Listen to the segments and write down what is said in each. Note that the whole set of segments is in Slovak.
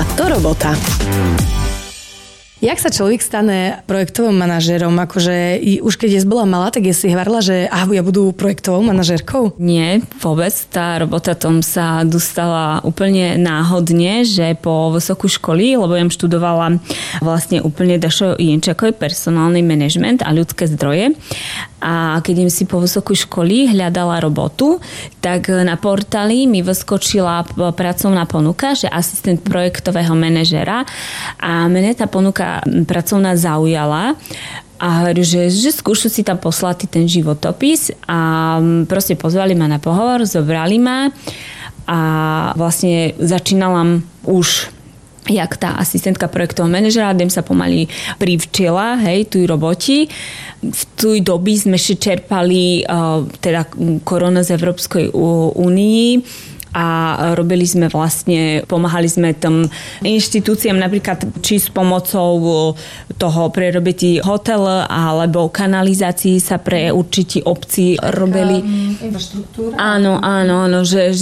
to robota. Jak sa človek stane projektovým manažérom? Akože už keď bola malá, tak si hovorila, že ja budú projektovou manažérkou? Nie, vôbec. Tá robota tom sa dostala úplne náhodne, že po vysokú školy, lebo ja študovala vlastne úplne Dašo Jenčakovej personálny manažment a ľudské zdroje. A keď im si po vysokú školy hľadala robotu, tak na portáli mi vyskočila pracovná ponuka, že asistent projektového manažera, a mene tá ponuka pracovná zaujala a hovorím, že skúšu si tam poslať ten životopis, a proste pozvali ma na pohovor, zobrali ma a vlastne začínala už jak tá asistentka projektového manažera, dem sa pomaly privčila, tu roboti. V tej doby sme ešte čerpali teda korona z Európskej únii a robili sme vlastne, pomáhali sme tam inštitúciám napríklad či s pomocou toho prerobiti hotel alebo kanalizácii sa pre určití obci robili. Infraštruktúra. Áno, že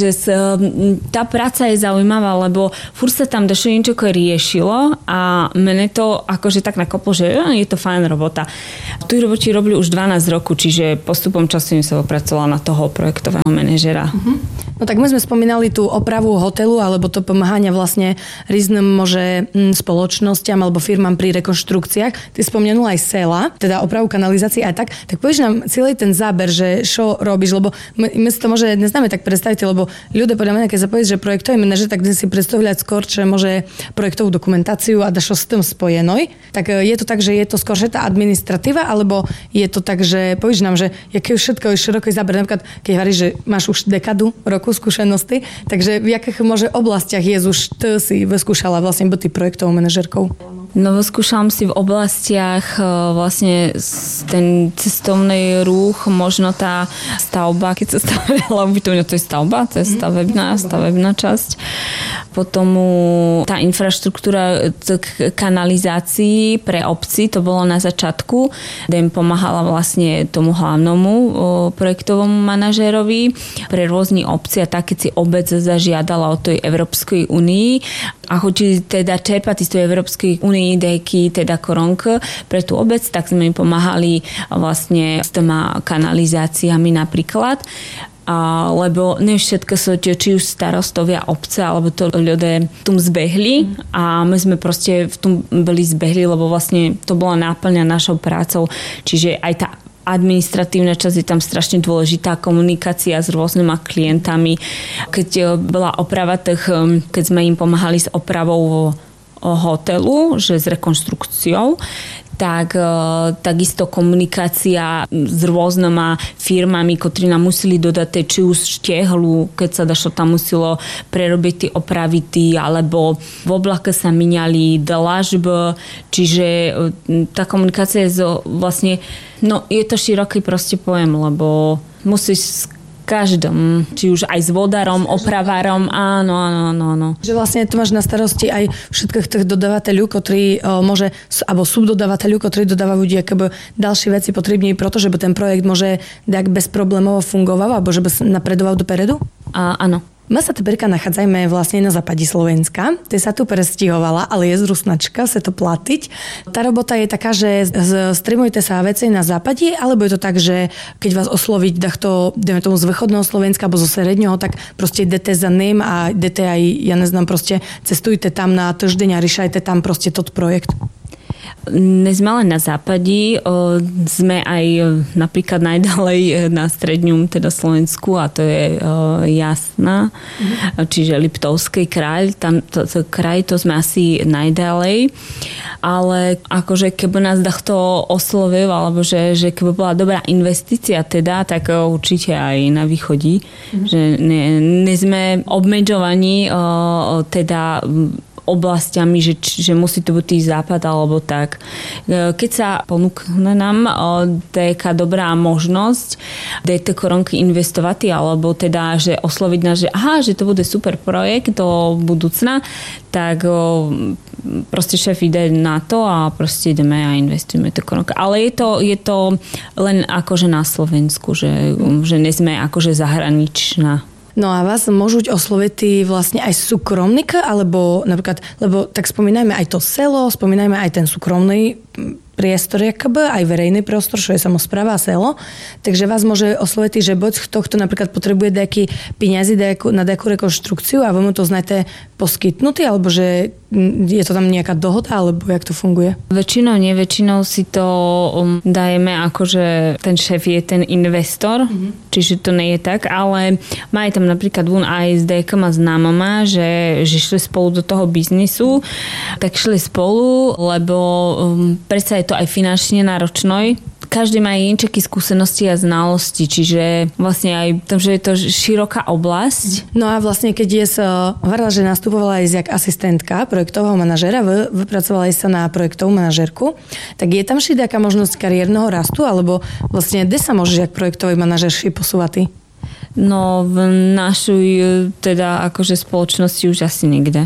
tá práca je zaujímavá, lebo furt sa tam niečo riešilo a mene to akože tak nakoplo, že je to fajn robota. Tu roboti robili už 12 rokov, čiže postupom času som sa opracovala na toho projektového manažera. No tak my sme spomínali tú opravu hotelu alebo to pomáhania vlastne rýznym spoločnostiam alebo firmám pri rekonštrukciách. Ty spomenula aj SELA, teda opravu kanalizácií aj tak povieš nám celý ten záber, že čo robíš, lebo my si to môže neznáme tak predstaviť, lebo ľudia podľa mňa, keď sa povie, že projektový manažer, tak si predstavovať skôr, že môže projektovú dokumentáciu a dašo s tým spojenoj. Tak je to tak, že je to skôr tá administratíva, alebo je to tak, že povieš nám, že aké všetko je široký záber, napríklad keď hovoríš, že máš už dekadu roku skúsenosti, takže v jakých môže oblastiach už ty si vyskúšala vlastne byť projektovou manažerkou? No, vyskúšam si v oblastiach vlastne ten cestovný ruch, možno tá stavba, keď sa stavila ubytovňa, to je stavba, to je stavebná časť. Potom tá infraštruktúra kanalizácií pre obci, to bolo na začiatku, kde im pomáhala vlastne tomu hlavnomu projektovému manažérovi pre rôzne obci, a tak keď si obec zažiadala o tej Európskej únii a chodili teda čerpať z tej Európskej únii dejky, teda koronk pre tú obec, tak sme im pomáhali vlastne s tými kanalizáciami napríklad. Lebo ne všetko sú či už starostovia obce, alebo to ľudia v tom zbehli a my sme proste v tom byli zbehli, lebo vlastne to bola náplňa našou prácou. Čiže aj tá administratívna časť je tam strašne dôležitá, komunikácia s rôznymi klientami. Keď bola oprava, keď sme im pomáhali s opravou hotelu, že s rekonštrukciou, tak takisto komunikácia s rôznymi firmami, ktorí nám museli dodať či už štehlu, keď sa dašlo tam muselo prerobiť tie opravity, alebo v oblake sa miniali dlažby, čiže tá komunikácia je vlastne, no je to široký proste pojem, lebo musíš každom, či už aj s vodárom, opravárom, áno. Že vlastne tu máš na starosti aj všetkých tých dodávateľov, ktorí môže, alebo subdodávateľov, ktorí dodávajú akoby ďalšie veci potrebné, pretože ten projekt môže tak bezproblémovo fungovať, alebo že by napredoval dopredu? Áno. My sa teďka nachádzajme vlastne na západe Slovenska. Ty sa tu presťahovala, ale je z Rusnačka, sa to platiť. Tá robota je taká, že streamujete sa veci na západe, alebo je to tak, že keď vás osloviť dajme tomu z východného Slovenska alebo zo sredného, tak proste idete za ním a idete aj, ja neznám, proste cestujete tam na týždeň a riešajte tam proste tot projekt. Sme len na západe, sme aj napríklad najďalej na stredňum, teda Slovensku, a to je Jasná, čiže Liptovský kraj, to sme asi najďalej, ale akože keby nás takto oslovil, alebo že keby bola dobrá investícia teda, tak určite aj na východí, že ne sme obmedzovaní teda oblastiami, že musí to byť tý západ alebo tak. Keď sa ponúkne nám taká dobrá možnosť tie koronky investovať, alebo teda, že osloviť nás, že to bude super projekt do budúcna, tak proste šéf ide na to a proste ideme a investujeme tie koronky. Ale je to len akože na Slovensku, že nie sme akože zahraničná No a vás môžu osloviť tí vlastne aj súkromník, alebo napríklad, lebo tak spomínajme aj to selo, spomínajme aj ten súkromný priestor, aj verejný priestor, čo je samospráva a selo. Takže vás môže osloviť, že buď kto napríklad potrebuje nejaké peniazy na nejakú rekonštrukciu a vy mu to znáte poskytnutý, alebo že je to tam nejaká dohoda, alebo jak to funguje? Väčšinou si to dajeme akože ten šéf je ten investor, čiže to nie je tak, ale má aj tam napríklad ASD má známama, že šli spolu do toho biznisu, tak šli spolu, lebo predsa je to aj finančne náročné. Každý má inčeky skúsenosti a znalosti, čiže vlastne aj tam, že je to široká oblasť. No a vlastne, keď hovorila, že nastupovala aj jak asistentka projektového manažera, vypracovala sa na projektovú manažerku, tak je tam šidaká možnosť kariérneho rastu, alebo vlastne kde sa môžeš jak projektový manažer posúvať? No v našej teda akože spoločnosti už asi nikde.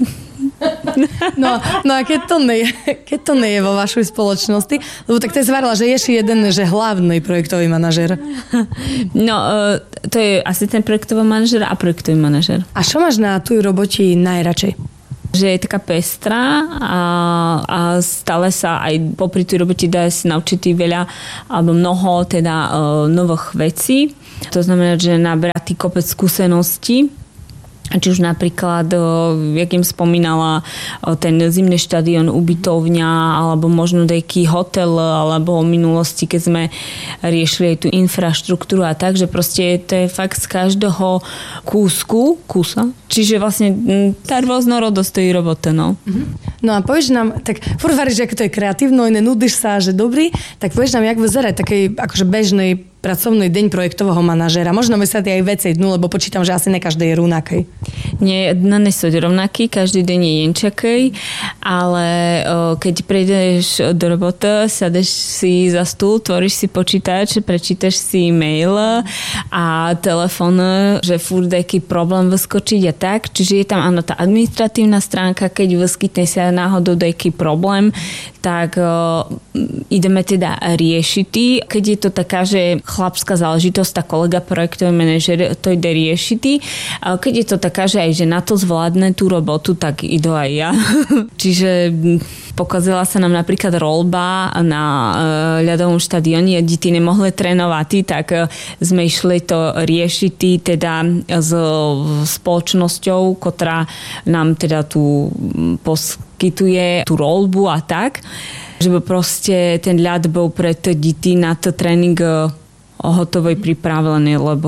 No a keď to nie je vo vašej spoločnosti, lebo tak to je zvarila, že je jeden, že hlavný projektový manažer. No, to je asistent projektového manažera a projektový manažer. A čo máš na tú roboti najradšej? Že je taká pestrá a stále sa aj popri tej robote dá si naučiť veľa alebo mnoho teda nových vecí. To znamená, že naberá tý kopec skúseností. Či už napríklad, jak im spomínala, ten zimný štadión, ubytovňa, alebo možno nejaký hotel, alebo v minulosti, keď sme riešili aj tú infraštruktúru a tak, že proste to je fakt z každého kúsa. Čiže vlastne tá rôznorodosť tej roboty, no. No a povieš nám, tak furt varíš, že to je kreatívno, nenudíš sa, že dobrý, tak povieš nám, jak vyzerá takej akože bežnej pracovný deň projektového manažéra. Možno vysvetliť aj veci dnu, lebo počítam, že asi ne každý je rovnaký. Nie, dne sú rovnaký, každý deň je jenčaký, ale keď prídeš do roboty, sadeš si za stôl, tvoríš si počítač, prečítaš si e-mail a telefón, že furt nejaký problém vyskočiť a tak. Čiže je tam áno tá administratívna stránka, keď vyskytne sa náhodou nejaký problém, tak ideme teda riešiť. Keď je to taká, že chlapská záležitosť, tá kolega projektový manažer to ide riešiť. Keď je to taká, že aj že na to zvládne tú robotu, tak idú aj ja. Čiže pokazila sa nám napríklad roľba na ľadovom štadióne, deti nemohli trénovať, tak sme išli to riešiť teda s spoločnosťou, ktorá nám teda tu poskytuje tú roľbu a tak, že by proste ten ľad bol pre deti na to tréning hotový pripravený, lebo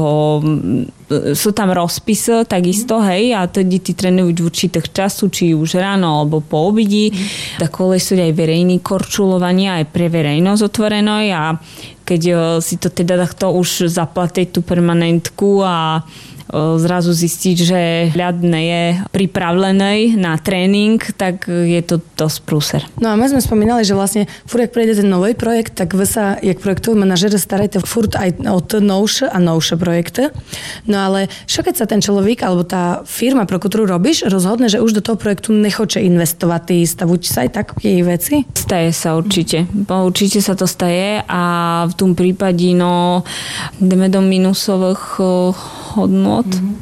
sú tam rozpisy takisto, hej, a to deti trénujú v určitých času, či už ráno alebo po obidi. Takové sú aj verejní korčulovania aj pre verejnosť otvorené a keď si to teda takto už zaplatiť tú permanentku a zrazu zistiť, že ľad nie je pripravený na tréning, tak je to dosť prúser. No a my sme spomínali, že vlastne furt, jak prejde ten nový projekt, tak vy sa, jak projektový manažer, starajte furt aj o novšie a novšie projekty. No ale čo keď sa ten človek, alebo tá firma, pro ktorú robíš, rozhodne, že už do toho projektu nechoče investovať, stavuť sa aj také veci? Staje sa určite. Určite sa to staje a v tom prípade, ideme do minusových hodnot,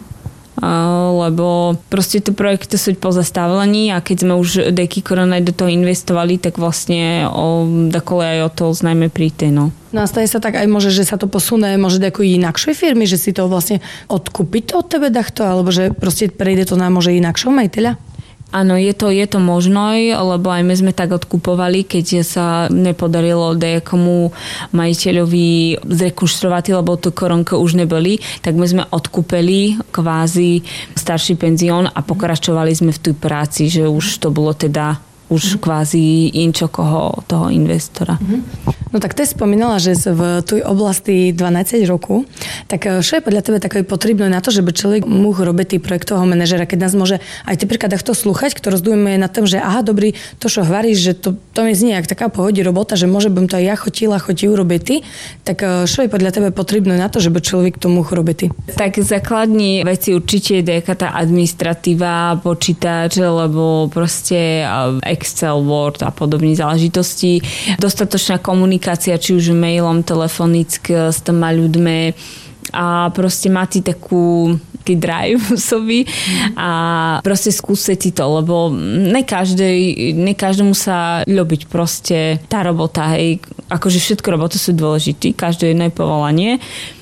lebo proste tie projekty sú pozastavení a keď sme už deký korona do toho investovali, tak vlastne dakole aj o to znajme príjte, no. No a staje sa tak aj môže, že sa to posunie možno do inakšej firmy, že si to vlastne odkúpi to od tebe dachto, alebo že proste prejde to na môže inakšom majiteľa? Áno, je to možné, lebo aj my sme tak odkupovali, keď sa nepodarilo nejakomu majiteľovi zrekonštruovať, lebo to koronka už neboli, tak my sme odkúpili kvázi starší penzión a pokračovali sme v tej práci, že už to bolo teda už kvázi inčokoho toho investora. No tak ty spomínala, že v tej oblasti 12 rokov, tak čo je podľa teba také potrebné na to, že by človek mohol robiť projektového manažera, keď nás môže aj ty príklad takto slúchať, kto rozdujeme na tom, že aha, dobrý, to, čo hovoríš, že to mi znie jak taká pohodí robota, že môže bym to aj ja chotila urobiť ty, tak čo je podľa teba potrebné na to, že by človek to mohol robiť ty? Tak základní veci určite je nejaká tá administratíva, počítač, lebo proste Excel, Word a podobné záležitosti. Dostatočná komunikácia, či už mailom, telefonicky s tými ľuďmi a proste máte takú taký drive v sobi a proste skúsiť si to, lebo ne každému sa ľúbiť proste tá robota, hej, akože všetko roboty sú dôležité, každé jedno je povolanie,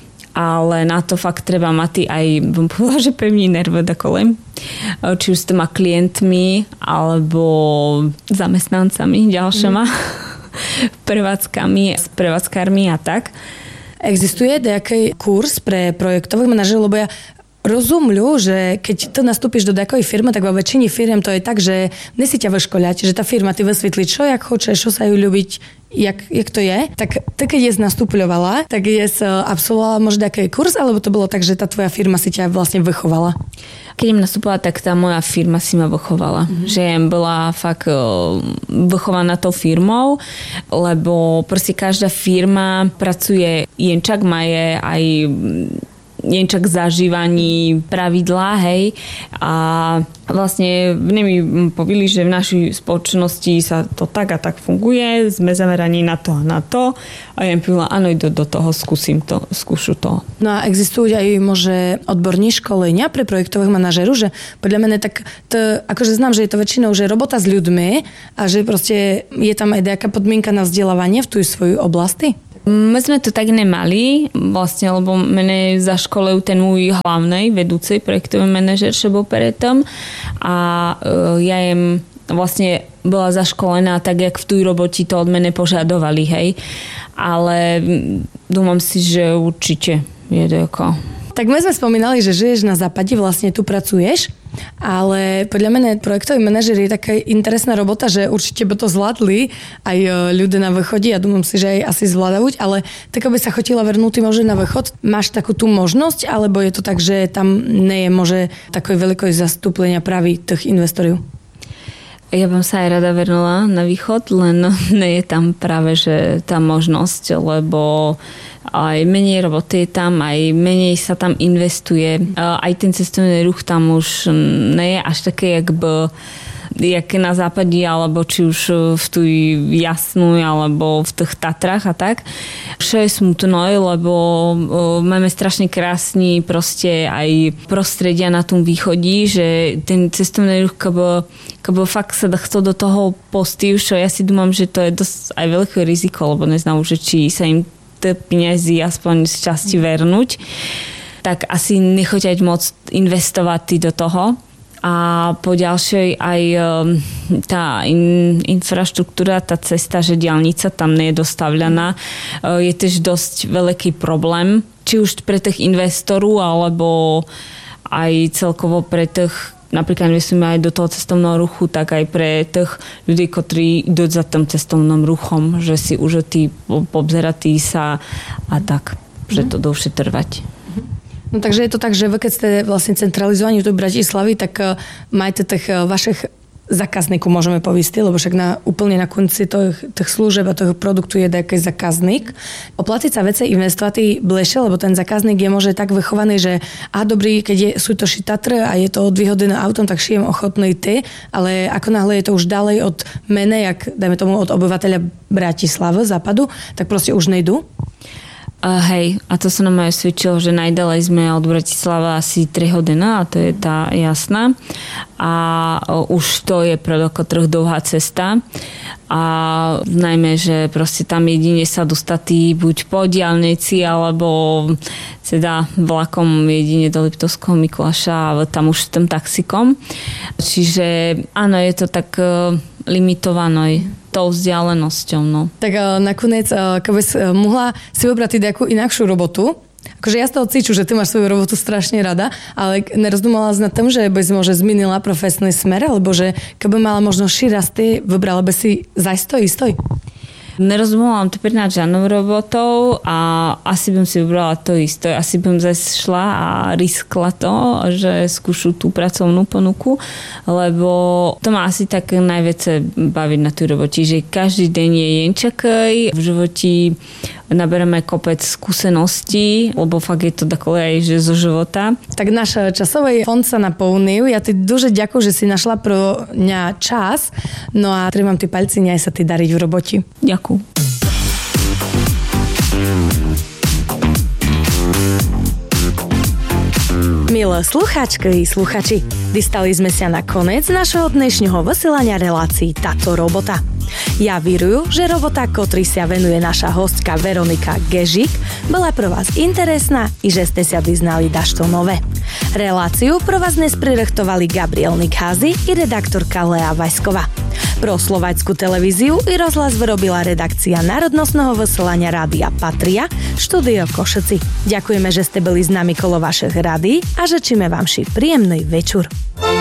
ale na to fakt treba mať aj, bym povedala, že pevný nerv do kolem. Či už s tými klientmi, alebo zamestnancami ďalšíma, prevádzkami, s prevádzkármi a tak. Existuje nejaký kurz pre projektových manažerov, lebo ja rozumľu, že keď to nastúpiš do nejakej firmy, tak vo väčšine firiem to je tak, že nesi ťa vyškoľať, že tá firma ty vysvetlí, čo jak хочeš, čo sa ju ľúbiť, jak to je. Tak ty, keď je nastupľovala, tak je absolvovala možno nejaký kurz, alebo to bolo tak, že tá tvoja firma si ťa vlastne vychovala? Keď im nastúpila, tak tá moja firma si ma vychovala. Že bola fakt vychovaná tou firmou, lebo proste každá firma pracuje jenčak, má je aj jenčak zažívaní pravidlá, hej. A vlastne mi povedali, že v našej spoločnosti sa to tak a tak funguje, sme zameraní na to a na to. A ja im povedala, áno, idú do toho, skúšu to. No a existujú aj môže odborní školenia pre projektových manažerov, že podľa mňa tak to, akože znám, že je to väčšinou, že robota s ľuďmi a že proste je tam aj nejaká podmienka na vzdelávanie v tej svojej oblasti? My sme to tak nemali, vlastne, lebo mene zaškolil ten môj hlavný vedúci projektový manažer, čo bol predtým a ja im vlastne bola zaškolená tak, jak v tej roboti to od mene požadovali, hej. Ale dúfam si, že určite je to ako... Tak my sme spomínali, že žiješ na západe, vlastne tu pracuješ, ale podľa mňa projektový manažer je taká interesná robota, že určite by to zvládli aj ľudia na východe, ja dúfam si, že aj asi zvládajú, ale tak aby sa chodila vrnúť možno na východ, máš takú tú možnosť, alebo je to tak, že tam nie je môže takové veľké zastúplenia práve tých investorov? Ja bym sa aj rada vrnula na východ, len nie je tam práve že tá možnosť, lebo aj menej roboty je tam, aj menej sa tam investuje. Aj ten cestovný ruch tam už nie je až také, jak na západe, alebo či už v tu Jasnu, alebo v tých Tatrách a tak. Čo je smutno, lebo máme strašne krásny proste aj prostredia na tom východí, že ten cestovný ruch, keby fakt sa chcel do toho postiť, čo ja si dúmam, že to je dosť aj veľké riziko, lebo neznám, že či sa im tie peniazy aspoň z časti vernúť, tak asi nechoťať moc investovať do toho. A po ďalšej aj tá infraštruktúra, tá cesta, že diaľnica tam nie je dostavľaná, je tiež dosť veľký problém, či už pre tých investorov, alebo aj celkovo pre tých, napríklad investujeme aj do toho cestovného ruchu, tak aj pre tých ľudí, ktorí idú za tým cestovným ruchom, že si už pobzeratí sa a tak, že to dlhšie trvať. No takže je to tak, že vy keď ste vlastne centralizovaní do Bratislavy, tak majte tých vašich zákazníkov, môžeme povieť, lebo však úplne na konci tých služeb a toho produktu je nejaký zákazník. Oplatiť sa veci investovať bližšie, lebo ten zákazník je môže tak vychovaný, že dobrý, keď sú to Tatry a je to 2 hodiny autom, tak šijem ochotný ty, ale ako náhle je to už ďalej od mene, jak dajme tomu od obyvateľa Bratislavy, západu, tak proste už nejdu. Hej, a to sa nám aj svedčilo, že najďalej sme od Bratislava asi 3 hodiny, a to je tá jasná. A už to je pre troch dlhá cesta. A najmä, že proste tam jedine sa dostatí buď po diaľnici, alebo teda vlakom jedine do Liptovského Mikuláša a tam už tým taxikom. Čiže áno, je to tak limitované tou vzdialenosťou. No. Tak nakoniec, keby si mohla si vybrať nejakú inakšiu robotu, akože ja z toho cíču, že ty máš svoju robotu strašne rada, ale nerozdumala si nad tým, že by si možno zmenila profesný smer, alebo že keby mala možno širasty, vybrala by si zajsť to istoj? Nerozumela to pred žiadnou robotou a asi bym si vybrala to isto. Asi bym šla a riskla to, že skúšu tú pracovnú ponuku, lebo to ma asi tak najviac baviť na tej robote, že každý deň je jenčakej, v živote nabereme kopec skúseností, lebo fakt je to takové aj že zo života. Tak náš časový fond sa naplnil. Ja ti дуже ďakujem, že si našla pro mňa čas. No a trimám ti palci, nech sa ti dariť v roboti. Ďakujem. My Milé slucháčky i sluchači, dostali sme sa na konec našho dnešného vysielania relácií Táto robota. Ja víruju, že robota, ktorý sa venuje naša hostka Veronika Gežík, bola pro vás interesná i že ste sa vyznali dašto nové. Reláciu pro vás dnes prirechtovali Gabriel Nikházy i redaktorka Lea Vajsková. Pro slovácku televíziu i rozhlas vyrobila redakcia národnostného vysielania Rádia Patria, štúdio Košeci. Ďakujeme, že ste byli s nami kolo vašich rádií a žečíme vám príjemný večer.